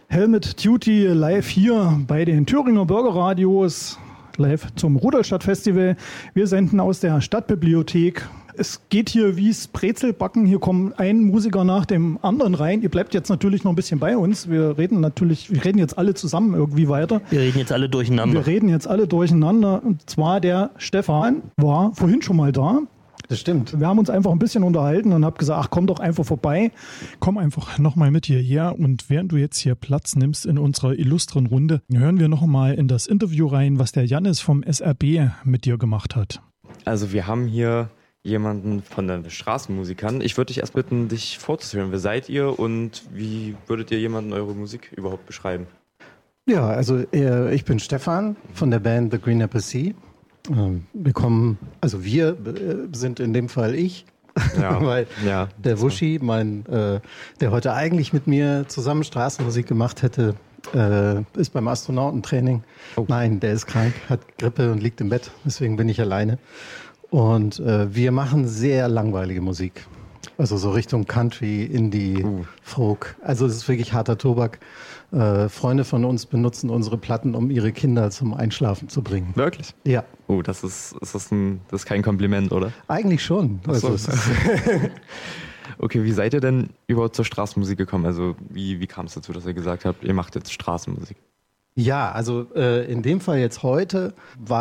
Helmet Duty live hier bei den Thüringer Bürgerradios, live zum Rudolstadt-Festival. Wir senden aus der Stadtbibliothek. Es geht hier wie's Brezelbacken. Hier kommen ein Musiker nach dem anderen rein. Ihr bleibt jetzt natürlich noch ein bisschen bei uns. Wir reden jetzt alle zusammen irgendwie weiter. Wir reden jetzt alle durcheinander. Und zwar der Stefan war vorhin schon mal da. Das stimmt. Wir haben uns einfach ein bisschen unterhalten und habe gesagt, ach, komm doch einfach vorbei. Komm einfach nochmal mit hierher. Und während du jetzt hier Platz nimmst in unserer illustren Runde, hören wir nochmal in das Interview rein, was der Jannis vom SRB mit dir gemacht hat. Also wir haben hier jemanden von den Straßenmusikern. Ich würde dich erst bitten, dich vorzustellen. Wer seid ihr und wie würdet ihr jemanden eure Musik überhaupt beschreiben? Ja, also ich bin Stefan von der Band The Green Apple Sea. Wir sind in dem Fall ich, Ja, weil ja, der Wuschi, der heute eigentlich mit mir zusammen Straßenmusik gemacht hätte, ist beim Astronautentraining. Oh. Nein, der ist krank, hat Grippe und liegt im Bett, deswegen bin ich alleine. Und wir machen sehr langweilige Musik. Also so Richtung Country, Indie, Folk. Also es ist wirklich harter Tobak. Freunde von uns benutzen unsere Platten, um ihre Kinder zum Einschlafen zu bringen. Wirklich? Ja. Oh, das ist kein Kompliment, oder? Eigentlich schon. Ach so. Also es ist Okay, wie seid ihr denn überhaupt zur Straßenmusik gekommen? Also wie kam es dazu, dass ihr gesagt habt, ihr macht jetzt Straßenmusik? Ja, also in dem Fall jetzt heute war